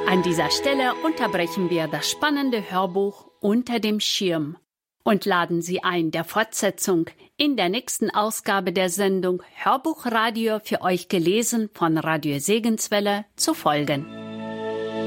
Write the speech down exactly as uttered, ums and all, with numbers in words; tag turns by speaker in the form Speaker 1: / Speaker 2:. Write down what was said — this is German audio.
Speaker 1: An dieser Stelle unterbrechen wir das spannende Hörbuch Unter dem Schirm und laden Sie ein, der Fortsetzung in der nächsten Ausgabe der Sendung Hörbuchradio für euch gelesen von Radio Segenswelle zu folgen.